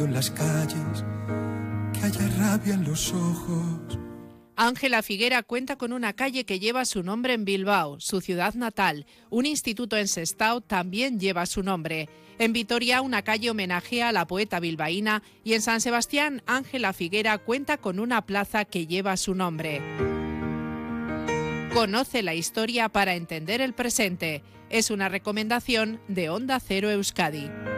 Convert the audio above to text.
En las calles, que haya rabia en los ojos. Ángela Figuera cuenta con una calle que lleva su nombre en Bilbao, su ciudad natal. Un instituto en Sestao también lleva su nombre. En Vitoria, una calle homenajea a la poeta bilbaína, y en San Sebastián, Ángela Figuera cuenta con una plaza que lleva su nombre. Conoce la historia para entender el presente. Es una recomendación de Onda Cero Euskadi.